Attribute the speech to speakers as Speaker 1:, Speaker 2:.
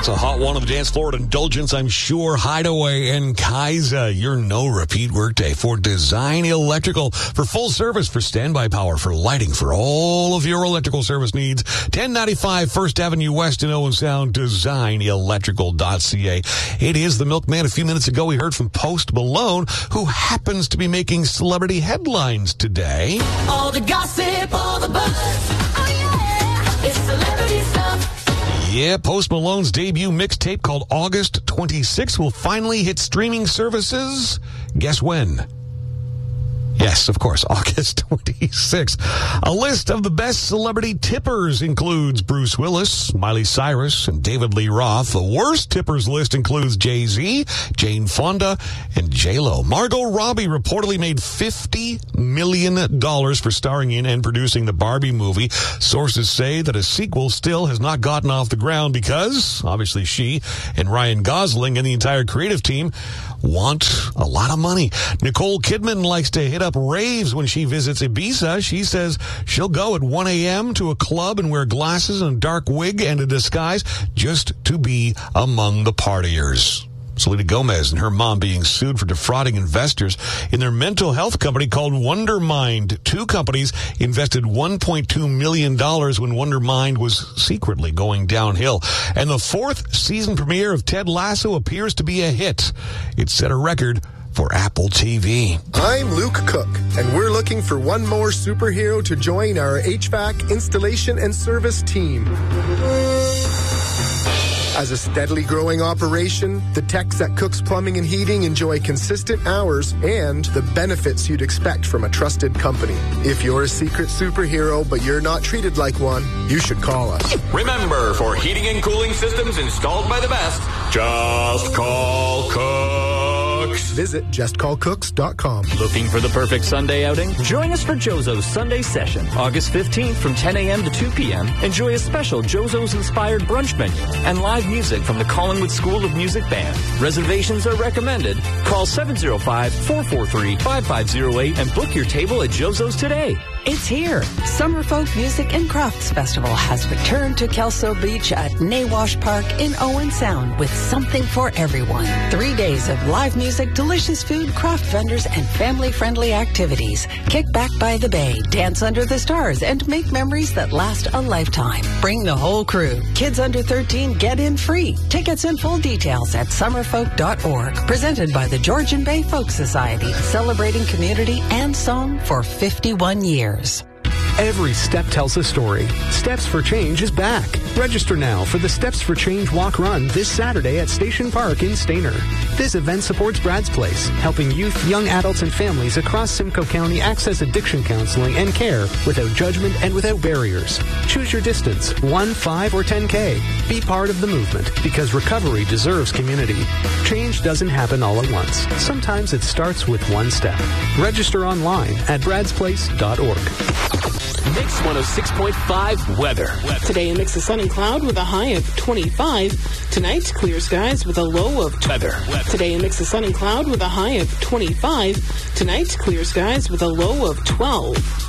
Speaker 1: That's a hot one on the dance floor at Indulgence, I'm sure. Hideaway and Kaiser, your no-repeat workday for Design Electrical. For full service, for standby power, for lighting, for all of your electrical service needs. 1095 First Avenue West in Owen Sound, designelectrical.ca. It is the Milkman. A few minutes ago, we heard from Post Malone, who happens to be making celebrity headlines today.
Speaker 2: All the gossip, all the buzz. Oh, yeah. It's celebrity stuff.
Speaker 1: Yeah, Post Malone's debut mixtape called August 26 will finally hit streaming services. Guess when? Yes, of course, August 26. A list of the best celebrity tippers includes Bruce Willis, Miley Cyrus, and David Lee Roth. The worst tippers list includes Jay-Z, Jane Fonda, and J-Lo. Margot Robbie reportedly made $50 million for starring in and producing the Barbie movie. Sources say that a sequel still has not gotten off the ground because, obviously, she and Ryan Gosling and the entire creative team want a lot of money. Nicole Kidman likes to hit up raves when she visits Ibiza. She says she'll go at 1 a.m. to a club and wear glasses and a dark wig and a disguise just to be among the partiers. Selena Gomez and her mom being sued for defrauding investors in their mental health company called Wondermind. Two companies invested $1.2 million when Wondermind was secretly going downhill. And the fourth season premiere of Ted Lasso appears to be a hit. It set a record for Apple TV.
Speaker 3: I'm Luke Cook, and we're looking for one more superhero to join our HVAC installation and service team. As a steadily growing operation, the techs at Cook's Plumbing and Heating enjoy consistent hours and the benefits you'd expect from a trusted company. If you're a secret superhero but you're not treated like one, you should call us.
Speaker 4: Remember, for heating and cooling systems installed by the best, just call Cooks.
Speaker 3: Visit justcallcooks.com.
Speaker 5: Looking for the perfect Sunday outing? Join us for Jozo's Sunday Session, August 15th from 10 a.m. to 2 p.m. Enjoy a special Jozo's-inspired brunch menu and live music from the Collingwood School of Music Band. Reservations are recommended. Call 705-443-5508 and book your table at Jozo's today.
Speaker 6: It's here. Summer Folk Music and Crafts Festival has returned to Kelso Beach at Nawash Park in Owen Sound with something for everyone. 3 days of live music, delicious food, craft vendors, and family-friendly activities. Kick back by the bay, dance under the stars, and make memories that last a lifetime. Bring the whole crew. Kids under 13 get in free. Tickets and full details at summerfolk.org. Presented by the Georgian Bay Folk Society, celebrating community and song for 51 years.
Speaker 7: Every step tells a story. Steps for Change is back. Register now for the Steps for Change Walk Run this Saturday at Station Park in Stayner. This event supports Brad's Place, helping youth, young adults, and families across Simcoe County access addiction counseling and care without judgment and without barriers. Choose your distance, 1, 5, or 10K. Be part of the movement because recovery deserves community. Change doesn't happen all at once. Sometimes it starts with one step. Register online at bradsplace.org.
Speaker 8: Mix 106.5 weather.
Speaker 9: Today a mix of sun and cloud with a high of 25. Tonight, clear skies with a low of 2.
Speaker 8: Weather.
Speaker 9: Today a mix of sun and cloud with a high of 25. Tonight, clear skies with a low of 12.